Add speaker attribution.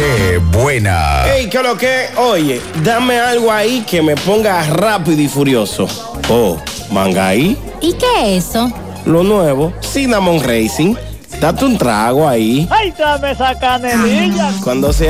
Speaker 1: ¡Qué buena!
Speaker 2: Ey, ¿qué lo que? Oye, dame algo ahí que me ponga rápido y furioso. Oh, Mangaí.
Speaker 3: ¿Y qué es eso?
Speaker 2: Lo nuevo, Cinnamon Racing. Date un trago ahí.
Speaker 4: ¡Ay, dame esa canelilla!
Speaker 2: Cuando se